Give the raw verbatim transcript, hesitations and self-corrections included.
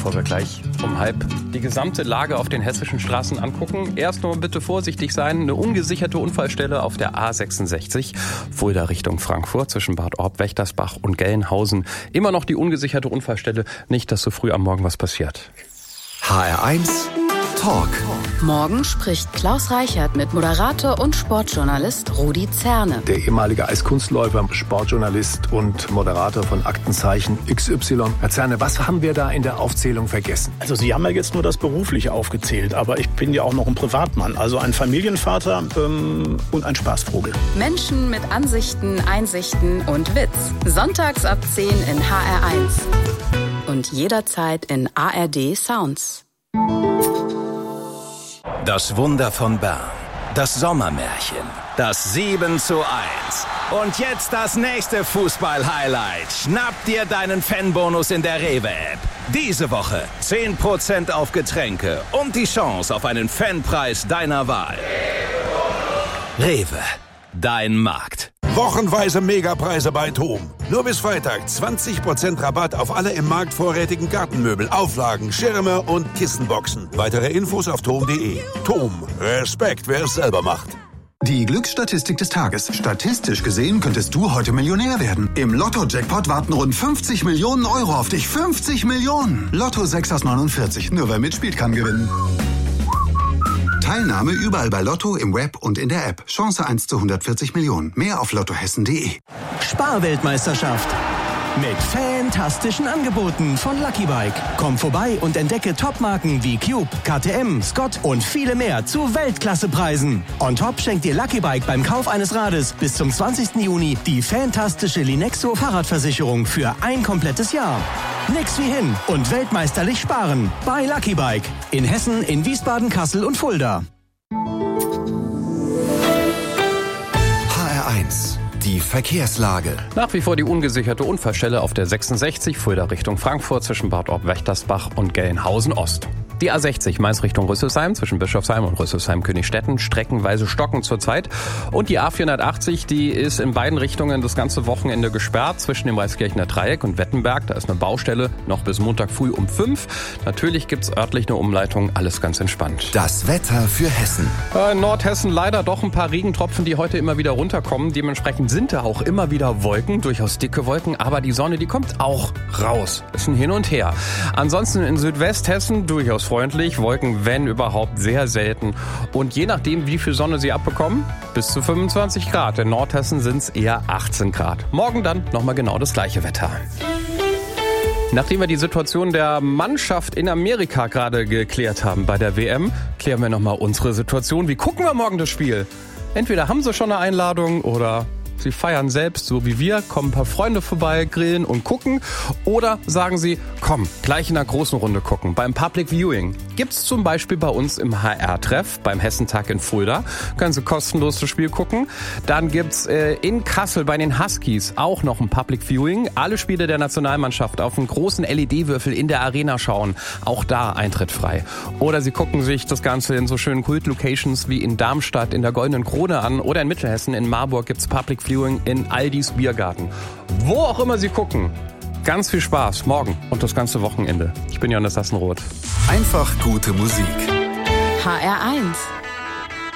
bevor wir gleich um halb die gesamte Lage auf den hessischen Straßen angucken. Erst nur bitte vorsichtig sein. Eine ungesicherte Unfallstelle auf der A sechsundsechzig, Fulda Richtung Frankfurt, zwischen Bad Orb, Wächtersbach und Gelnhausen. Immer noch die ungesicherte Unfallstelle. Nicht, dass so früh am Morgen was passiert. H R eins Talk. Morgen spricht Klaus Reichert mit Moderator und Sportjournalist Rudi Zerne. Der ehemalige Eiskunstläufer, Sportjournalist und Moderator von Aktenzeichen X Y. Herr Zerne, was haben wir da in der Aufzählung vergessen? Also Sie haben ja jetzt nur das Berufliche aufgezählt, aber ich bin ja auch noch ein Privatmann, also ein Familienvater ähm, und ein Spaßvogel. Menschen mit Ansichten, Einsichten und Witz. Sonntags ab zehn in H R eins. Und jederzeit in A R D Sounds. Das Wunder von Bern, das Sommermärchen, das sieben zu eins. Und jetzt das nächste Fußball-Highlight. Schnapp dir deinen Fanbonus in der Rewe-App. Diese Woche zehn Prozent auf Getränke und die Chance auf einen Fanpreis deiner Wahl. Rewe, dein Markt. Wochenweise Megapreise bei TOM. Nur bis Freitag zwanzig Prozent Rabatt auf alle im Markt vorrätigen Gartenmöbel, Auflagen, Schirme und Kissenboxen. Weitere Infos auf tom punkt de. TOM. Respekt, wer es selber macht. Die Glücksstatistik des Tages. Statistisch gesehen könntest du heute Millionär werden. Im Lotto-Jackpot warten rund fünfzig Millionen Euro auf dich. fünfzig Millionen! Lotto sechs aus neunundvierzig. Nur wer mitspielt, kann gewinnen. Teilnahme überall bei Lotto, im Web und in der App. Chance eins zu hundertvierzig Millionen. Mehr auf lottohessen punkt de. Sparweltmeisterschaft. Mit fantastischen Angeboten von Lucky Bike. Komm vorbei und entdecke Topmarken wie Cube, K T M, Scott und viele mehr zu Weltklassepreisen. On top schenkt dir Lucky Bike beim Kauf eines Rades bis zum zwanzigsten Juni die fantastische Linexo Fahrradversicherung für ein komplettes Jahr. Nix wie hin und weltmeisterlich sparen bei Lucky Bike. In Hessen, in Wiesbaden, Kassel und Fulda. H R eins. Die Verkehrslage. Nach wie vor die ungesicherte Unfallstelle auf der sechsundsechzig, Fulda Richtung Frankfurt, zwischen Bad Orb, Wächtersbach und Gelnhausen Ost. Die A sechzig Mainz Richtung Rüsselsheim, zwischen Bischofsheim und Rüsselsheim-Königstetten, streckenweise stockend zurzeit. Und die A vierhundertachtzig, die ist in beiden Richtungen das ganze Wochenende gesperrt, zwischen dem Reiskirchener Dreieck und Wettenberg. Da ist eine Baustelle, noch bis Montag früh um fünf. Natürlich gibt's örtlich eine Umleitung, alles ganz entspannt. Das Wetter für Hessen. In Nordhessen leider doch ein paar Regentropfen, die heute immer wieder runterkommen. Dementsprechend sind da auch immer wieder Wolken, durchaus dicke Wolken, aber die Sonne, die kommt auch raus. Ist ein Hin und Her. Ansonsten in Südwesthessen durchaus freundlich, Wolken, wenn überhaupt, sehr selten. Und je nachdem, wie viel Sonne sie abbekommen, bis zu fünfundzwanzig Grad. In Nordhessen sind es eher achtzehn Grad. Morgen dann nochmal genau das gleiche Wetter. Nachdem wir die Situation der Mannschaft in Amerika gerade geklärt haben bei der W M, klären wir nochmal unsere Situation. Wie gucken wir morgen das Spiel? Entweder haben sie schon eine Einladung oder sie feiern selbst, so wie wir, kommen ein paar Freunde vorbei, grillen und gucken. Oder sagen sie, komm, gleich in einer großen Runde gucken. Beim Public Viewing gibt's zum Beispiel bei uns im H R-Treff, beim Hessentag in Fulda. Können Sie kostenlos das Spiel gucken. Dann gibt's äh, in Kassel bei den Huskies auch noch ein Public Viewing. Alle Spiele der Nationalmannschaft auf einen großen L E D-Würfel in der Arena schauen. Auch da Eintritt frei. Oder Sie gucken sich das Ganze in so schönen Kult-Locations wie in Darmstadt in der Goldenen Krone an. Oder in Mittelhessen in Marburg gibt's Public Viewing in Aldis Biergarten. Wo auch immer Sie gucken, ganz viel Spaß morgen und das ganze Wochenende. Ich bin Johannes Sassenroth. Einfach gute Musik. H R eins.